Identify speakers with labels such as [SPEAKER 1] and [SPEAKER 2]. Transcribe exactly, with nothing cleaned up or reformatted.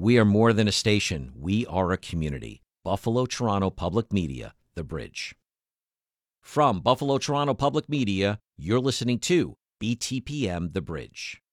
[SPEAKER 1] We are more than a station. We are a community. Buffalo Toronto Public Media, The Bridge. From Buffalo Toronto Public Media, you're listening to B T P M The Bridge.